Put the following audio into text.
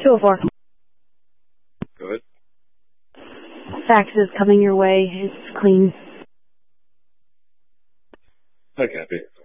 204. Go ahead. Fax is coming your way. It's clean. Hi, Cappy.